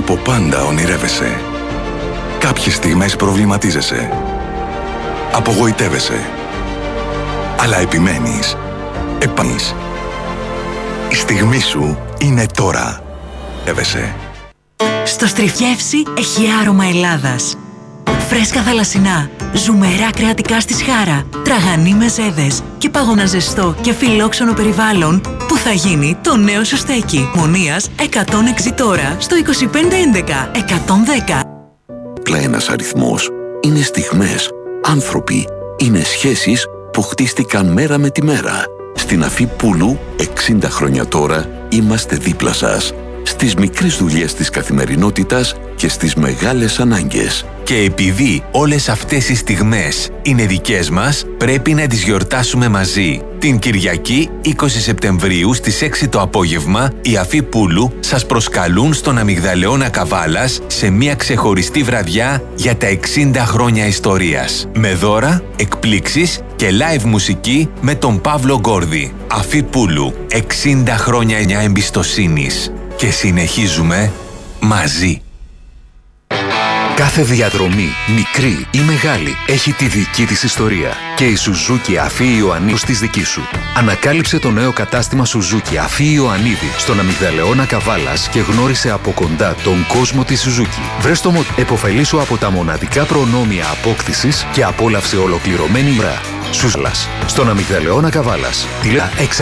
Από πάντα ονειρεύεσαι. Κάποιες στιγμές προβληματίζεσαι. Απογοητεύεσαι. Αλλά επιμένεις. Επανείς. Η στιγμή σου είναι τώρα. Εύεσαι. Στο Στριφιεύση έχει άρωμα Ελλάδας. Φρέσκα θαλασσινά, ζουμερά κρεατικά στη σχάρα, τραγανή μεζέδες και παγωνά ζεστό και φιλόξενο περιβάλλον που θα γίνει το νέο σου στέκι. Μονίας 106 τώρα στο 2511 110. Ένας αριθμός. Είναι στιγμές, άνθρωποι, είναι σχέσεις που χτίστηκαν μέρα με τη μέρα. Στην Αφή Πούλου, 60 χρόνια τώρα, είμαστε δίπλα σας. Στις μικρές δουλειές της καθημερινότητας και στις μεγάλες ανάγκες. Και επειδή όλες αυτές οι στιγμές είναι δικές μας, πρέπει να τις γιορτάσουμε μαζί. Την Κυριακή 20 Σεπτεμβρίου στις 6 το απόγευμα, οι Αφή Πούλου σας προσκαλούν στον Αμυγδαλεώνα Καβάλας σε μια ξεχωριστή βραδιά για τα 60 χρόνια ιστορίας. Με δώρα, εκπλήξεις και live μουσική με τον Παύλο Γκόρδη. Αφή Πούλου, 60 χρόνια εμπιστοσύνης. Και συνεχίζουμε μαζί. Κάθε διαδρομή, μικρή ή μεγάλη, έχει τη δική της ιστορία. Και η Σουζούκι Αφή Ιωαννίδη στη δική σου. Ανακάλυψε το νέο κατάστημα Σουζούκι Αφή Ιωαννίδη στον Αμυγδαλεώνα Καβάλας και γνώρισε από κοντά τον κόσμο της Σουζούκι. Βρες το εποφελήσου από τα μοναδικά προνόμια απόκτησης και απόλαυσε ολοκληρωμένη ουρά. Σουζάλας, στον Αμυγδαλεώνα Καβάλας. Τηλέφωνο 600.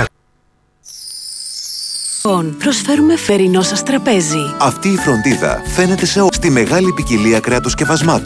Προσφέρουμε φερινό σας τραπέζι. Αυτή η φροντίδα φαίνεται στη μεγάλη ποικιλία κρέατος και βασμάτων.